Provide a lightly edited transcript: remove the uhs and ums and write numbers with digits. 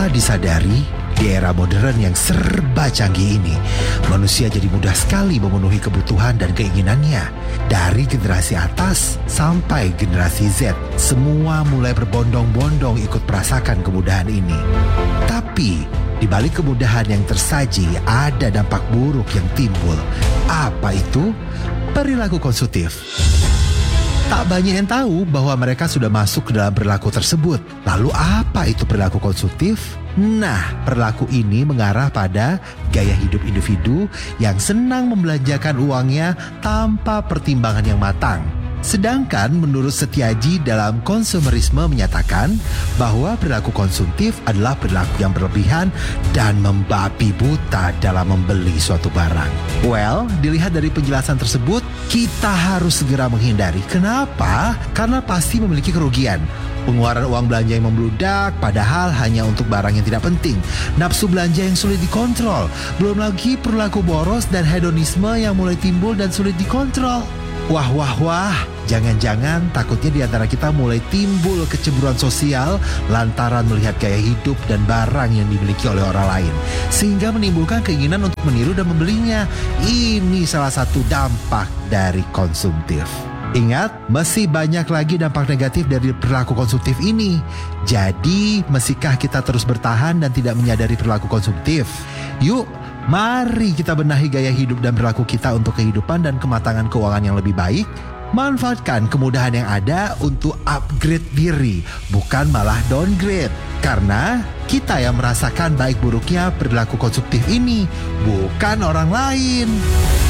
Tanpa disadari, di era modern yang serba canggih ini, manusia jadi mudah sekali memenuhi kebutuhan dan keinginannya. Dari generasi atas sampai generasi Z, semua mulai berbondong-bondong ikut merasakan kemudahan ini. Tapi, di balik kemudahan yang tersaji, ada dampak buruk yang timbul. Apa itu? Perilaku konsumtif. Tak banyak yang tahu bahwa mereka sudah masuk ke dalam perilaku tersebut. Lalu apa itu perilaku konsumtif? Nah, perilaku ini mengarah pada gaya hidup individu yang senang membelanjakan uangnya tanpa pertimbangan yang matang. Sedangkan menurut Setiaji dalam konsumerisme menyatakan bahwa perilaku konsumtif adalah perilaku yang berlebihan dan membabi buta dalam membeli suatu barang. Well, dilihat dari penjelasan tersebut, kita harus segera menghindari. Kenapa? Karena pasti memiliki kerugian. Pengeluaran uang belanja yang membludak padahal hanya untuk barang yang tidak penting. Nafsu belanja yang sulit dikontrol. Belum lagi perilaku boros dan hedonisme yang mulai timbul dan sulit dikontrol. Wah, jangan-jangan takutnya di antara kita mulai timbul kecemburuan sosial lantaran melihat gaya hidup dan barang yang dimiliki oleh orang lain, sehingga menimbulkan keinginan untuk meniru dan membelinya. Ini salah satu dampak dari konsumtif. Ingat, masih banyak lagi dampak negatif dari perilaku konsumtif ini. Jadi, masihkah kita terus bertahan dan tidak menyadari perilaku konsumtif? Yuk, mari kita benahi gaya hidup dan perilaku kita untuk kehidupan dan kematangan keuangan yang lebih baik. Manfaatkan kemudahan yang ada untuk upgrade diri, bukan malah downgrade. Karena kita yang merasakan baik buruknya perilaku konsumtif ini, bukan orang lain.